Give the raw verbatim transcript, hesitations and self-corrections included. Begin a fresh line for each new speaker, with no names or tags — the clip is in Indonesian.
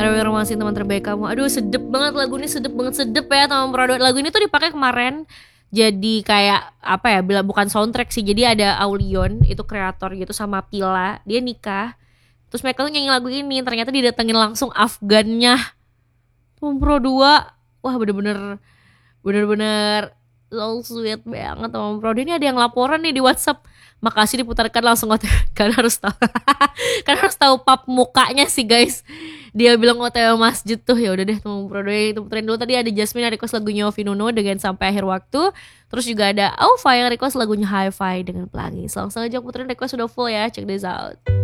R W Romansi Teman Terbaik Kamu. Aduh sedep banget lagu ini, sedep banget, sedep ya Tamam Prado. Lagu ini tuh dipakai kemarin jadi kayak apa ya, bila bukan soundtrack sih. Jadi ada Aulion, itu kreator gitu, sama Pila, dia nikah. Terus mereka tuh nyanyi lagu ini, ternyata didatengin langsung Afgannya Tamam Pro dua. Wah bener-bener bener-bener so sweet banget Tamam Pro. Ini ada yang laporan nih di WhatsApp, makasih diputarkan langsung O T W. Kan harus tahu kan harus tahu pap mukanya sih guys. Dia bilang O T W masjid tuh. Ya udah deh Tamam Pro itu puterin dulu. Tadi ada Jasmine yang request lagunya Ovi Nuno dengan Sampai Akhir Waktu. Terus juga ada Aufa yang request lagunya Hi-Fi dengan Pelangi. Langsung aja puterin request udah full ya. Check this out.